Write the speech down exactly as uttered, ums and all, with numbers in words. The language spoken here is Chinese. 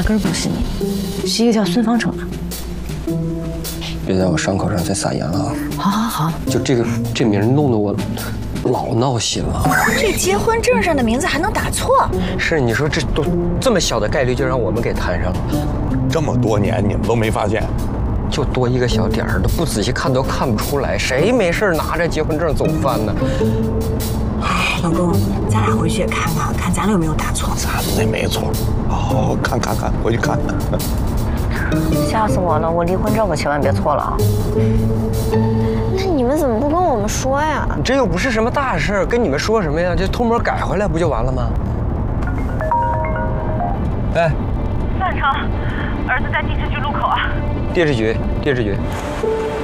压根儿不是你，是一个叫孙方成的。 别在我伤口上再撒盐了啊！ 好好好， 就这个这名弄得我老闹心了。 这结婚证上的名字还能打错？ 是你说这都这么小的概率就让我们给摊上了， 这么多年你们都没发现？ 就多一个小点儿，都不仔细看都看不出来，谁没事拿着结婚证走翻呢？ 哎，老公，咱俩回去也看看，看咱俩有没有打错。 咱那没错，好好好看看看，回去看看。 吓死我了！我离婚证可千万别错了啊！ 那你们怎么不跟我们说呀？ 这又不是什么大事儿，跟你们说什么呀？就偷摸改回来不就完了吗？哎， 范成，儿子在地质局路口啊。 地质局，地质局。